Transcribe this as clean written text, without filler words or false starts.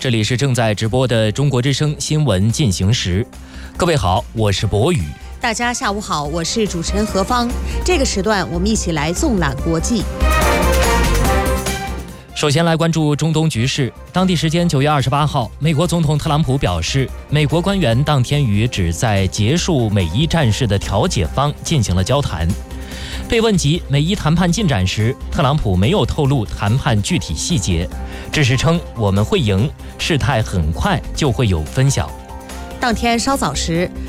这里是正在直播的中国之声新闻进行时。各位好，我是博宇。 大家下午好，我是主持人何芳。这个时段我们一起来纵览国际。 首先来关注中东局势。当地时间9月28号，美国总统特朗普表示，美国官员当天与旨在结束美伊战事的调解方进行了交谈。被问及美伊谈判进展时，特朗普没有透露谈判具体细节，只是称我们会赢，事态很快就会有分晓。 当天稍早时，